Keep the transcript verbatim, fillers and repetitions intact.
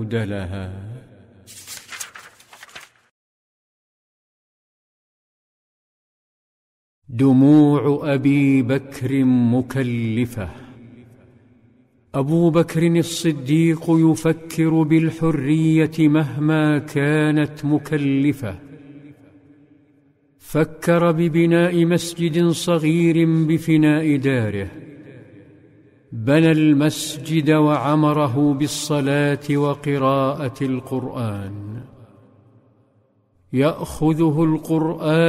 يعود لها. دموع أبي بكر مكلفة. أبو بكر الصديق يفكر بالحرية مهما كانت مكلفة. فكر ببناء مسجد صغير بفناء داره، بنى المسجد وعمره بالصلاة وقراءة القرآن. يأخذه القرآن